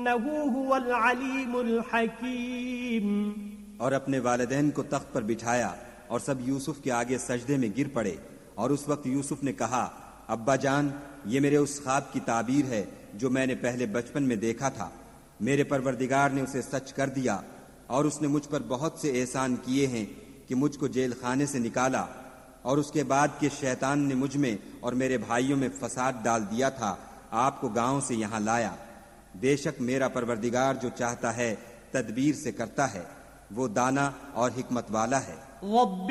इन्नहु हुवल अलीमुल हकीम। और अपने वालिदैन को तख्त पर बिठाया और सब यूसुफ के आगे सजदे में गिर पड़े। और उस वक्त यूसुफ ने कहा, अब्बा जान, ये मेरे उस ख्वाब की ताबीर है जो मैंने पहले बचपन में देखा था। मेरे परवरदिगार ने उसे सच कर दिया और उसने मुझ पर बहुत से एहसान किए हैं कि मुझको जेल खाने से निकाला और उसके बाद के शैतान ने मुझ में और मेरे भाइयों में फसाद डाल दिया था, आपको गांव से यहाँ लाया। बेशक मेरा परवरदिगार जो चाहता है तदबीर से करता है, वो दाना और हिकमत वाला है।